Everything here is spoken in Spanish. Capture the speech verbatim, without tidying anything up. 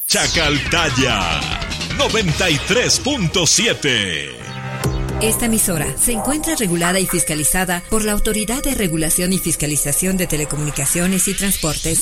Chacaltaya noventa y tres punto siete. Esta emisora se encuentra regulada y fiscalizada por la Autoridad de Regulación y Fiscalización de Telecomunicaciones y Transportes